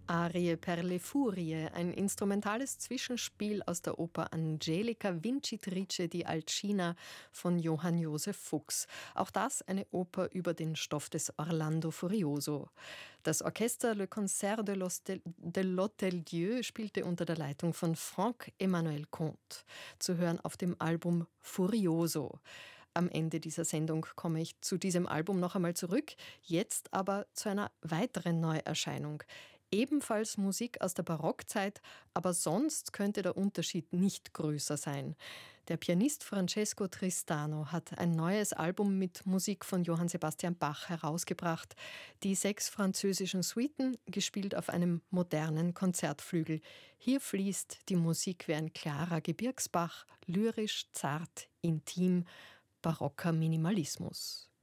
Arie per le Furie, ein instrumentales Zwischenspiel aus der Oper Angelica Vincitrice di Alcina von Johann Josef Fuchs. Auch das eine Oper über den Stoff des Orlando Furioso. Das Orchester Le Concert de l'Hôtel-Dieu spielte unter der Leitung von Franck-Emmanuel Comte, zu hören auf dem Album Furioso. Am Ende dieser Sendung komme ich zu diesem Album noch einmal zurück, jetzt aber zu einer weiteren Neuerscheinung. Ebenfalls Musik aus der Barockzeit, aber sonst könnte der Unterschied nicht größer sein. Der Pianist Francesco Tristano hat ein neues Album mit Musik von Johann Sebastian Bach herausgebracht. Die 6 französischen Suiten, gespielt auf einem modernen Konzertflügel. Hier fließt die Musik wie ein klarer Gebirgsbach, lyrisch, zart, intim, barocker Minimalismus.